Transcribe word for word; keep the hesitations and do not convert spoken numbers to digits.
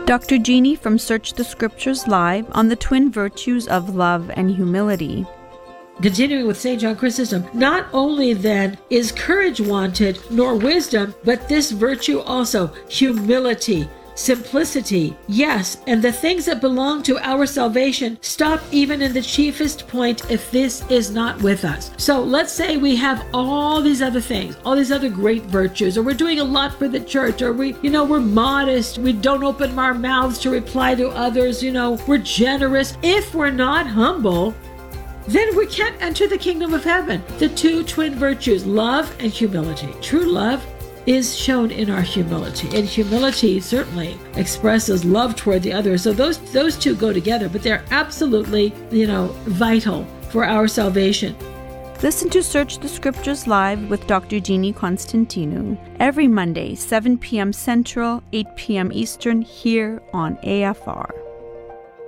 Doctor Jeannie from Search the Scriptures Live on the twin virtues of love and humility. Continuing with Saint John Chrysostom, not only then is courage wanted, nor wisdom, but this virtue also, humility, simplicity, yes, and the things that belong to our salvation stop even in the chiefest point if this is not with us. So let's say we have all these other things, all these other great virtues, or we're doing a lot for the church, or we, you know, we're modest, we don't open our mouths to reply to others, you know, we're generous. If we're not humble, then we can't enter the kingdom of heaven. The two twin virtues, love and humility. True love is shown in our humility, and humility certainly expresses love toward the other. So those those two go together, but they're absolutely, you know, vital for our salvation. Listen to Search the Scriptures Live with Doctor Jeannie Constantinou every Monday, seven p.m. Central, eight p.m. Eastern, here on A F R.